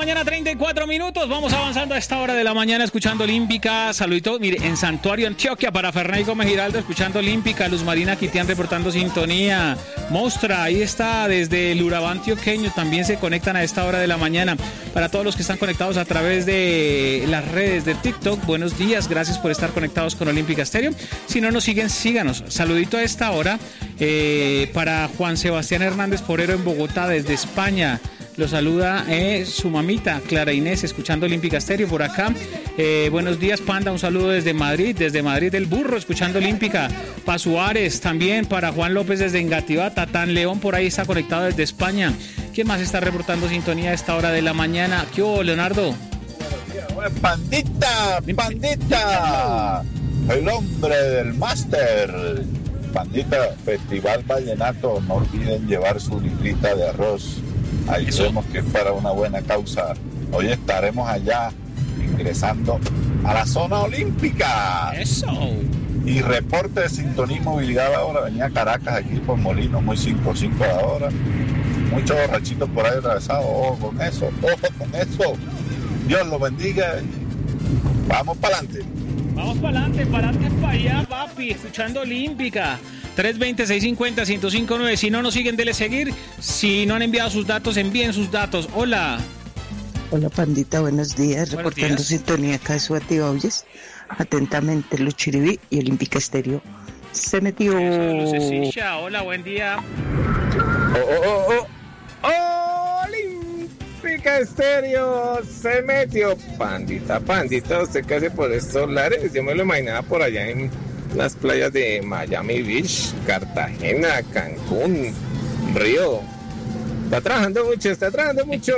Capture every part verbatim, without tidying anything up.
mañana, treinta y cuatro minutos. Vamos avanzando a esta hora de la mañana escuchando Olímpica. Saludito, mire, en Santuario, Antioquia, para Fernando Gómez Giraldo escuchando Olímpica. Luz Marina Quitián reportando sintonía. Mostra, ahí está, desde el Urabá antioqueño. También se conectan a esta hora de la mañana. Para todos los que están conectados a través de las redes de TikTok, buenos días. Gracias por estar conectados con Olímpica Estéreo. Si no nos siguen, síganos. Saludito a esta hora eh, para Juan Sebastián Hernández Porero en Bogotá, desde España. Lo saluda eh, su mamita, Clara Inés, escuchando Olímpica Estéreo por acá. Eh, buenos días, Panda, un saludo desde Madrid, desde Madrid del Burro, escuchando Olímpica. Pa Suárez, también para Juan López desde Engativá. Tatán León por ahí está conectado desde España. ¿Quién más está reportando sintonía a esta hora de la mañana? ¿Qué hubo, Leonardo? Pandita, Pandita, el hombre del máster. Pandita, Festival Vallenato, no olviden llevar su librita de arroz. Ahí vemos que es para una buena causa. Hoy estaremos allá ingresando a la zona olímpica. Eso. Y reporte de sintonía y movilidad ahora. Venía Caracas aquí por Molino, muy cinco cinco de ahora. Muchos borrachitos por ahí atravesados. Ojo con eso, ojo con eso. Dios los bendiga. Vamos para adelante. Vamos para adelante, para adelante, para allá, papi, escuchando Olímpica. tres veinte, seiscientos cincuenta, ciento cinco nueve. Si no nos siguen, dele seguir. Si no han enviado sus datos, envíen sus datos. Hola. Hola, Pandita, buenos días. Buenos Reportando días. sintonía acá de Suatibaules. Atentamente, Luchiribí y Olímpica Estéreo. Se metió. Eso, Lucecilla. Hola, buen día. Oh, oh, oh, oh. Olímpica Estéreo se metió. Pandita, Pandita, ¿usted qué hace por estos lares? Yo me lo imaginaba por allá en las playas de Miami Beach, Cartagena, Cancún, Río. Está trabajando mucho, está trabajando mucho.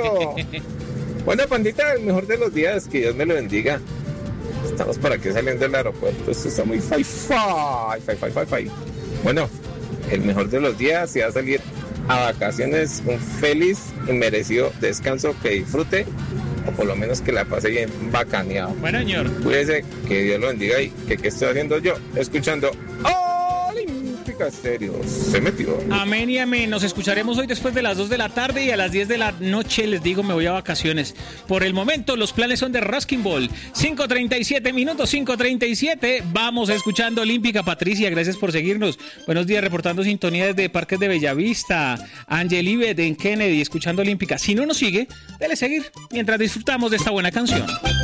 Bueno, Pandita, el mejor de los días, que Dios me lo bendiga. Estamos por aquí saliendo del aeropuerto, esto está muy fi fi fi fi fi fi. Bueno, el mejor de los días, si va a salir a vacaciones, un feliz y merecido descanso, que disfrute, o por lo menos que la pase bien bacaneado. Bueno, señor. Cuídese, que Dios lo bendiga y que qué estoy haciendo yo, escuchando Olímpica Estéreo. Se metió. Amén y amén. Nos escucharemos hoy después de las dos de la tarde y a las diez de la noche les digo me voy a vacaciones. Por el momento los planes son de Ruskin Ball. cinco treinta y siete minutos, cinco treinta y siete. Vamos escuchando Olímpica. Patricia, gracias por seguirnos. Buenos días, reportando sintonía desde Parques de Bellavista. Angelibet en Kennedy, escuchando Olímpica. Si no nos sigue, dele seguir mientras disfrutamos de esta buena canción.